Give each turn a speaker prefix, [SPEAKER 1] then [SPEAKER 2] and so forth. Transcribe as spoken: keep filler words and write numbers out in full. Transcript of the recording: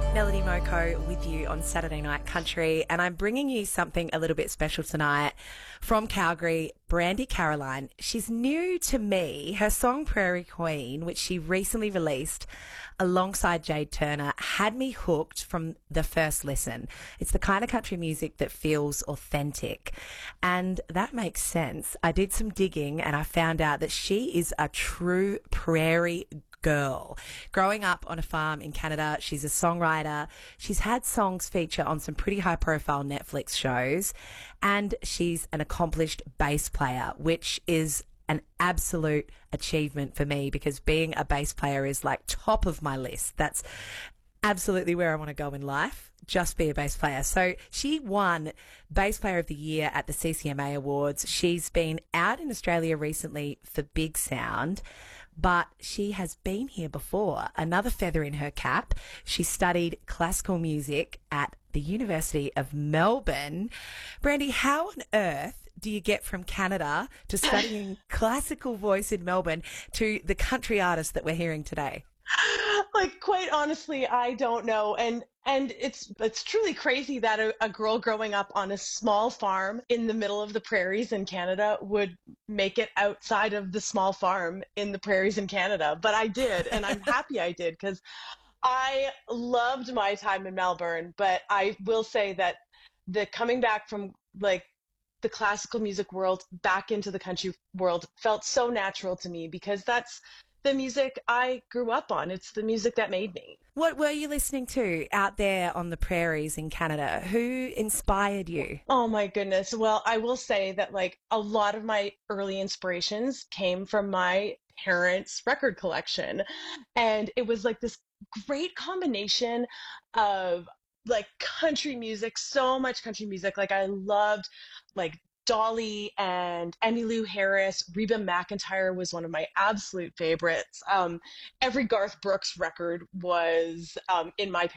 [SPEAKER 1] Melody Moko with you on Saturday Night Country, and I'm bringing you something a little bit special tonight from Calgary, Brandi Carolina. She's new to me. Her song Prairie Queen, which she recently released alongside Jade Turner, had me hooked from the first listen. It's the kind of country music that feels authentic, and that makes sense. I did some digging and I found out that she is a true prairie girl. Growing up on a farm in Canada, she's a songwriter. She's had songs feature on some pretty high profile Netflix shows, and she's an accomplished bass player, which is an absolute achievement for me because being a bass player is like top of my list. That's absolutely where I want to go in life, just be a bass player. So she won Bass Player of the Year at the C C M A Awards. She's been out in Australia recently for Big Sound, but she has been here before. Another feather in her cap. She studied classical music at the University of Melbourne. Brandi, how on earth do you get from Canada to studying classical voice in Melbourne to the country artist that we're hearing today?
[SPEAKER 2] Like, quite honestly, I don't know. And and it's it's truly crazy that a, a girl growing up on a small farm in the middle of the prairies in Canada would make it outside of the small farm in the prairies in Canada. But I did, and I'm happy I did, because I loved my time in Melbourne. But I will say that the coming back from like the classical music world back into the country world felt so natural to me, because that's the music I grew up on. It's the music that made me.
[SPEAKER 1] What were you listening to out there on the prairies in Canada? Who inspired you?
[SPEAKER 2] Oh my goodness. Well, I will say that like a lot of my early inspirations came from my parents' record collection. And it was like this great combination of like country music, so much country music. Like I loved like Dolly and Emmylou Harris. Reba McEntire was one of my absolute favorites. Um, every Garth Brooks record was um, in my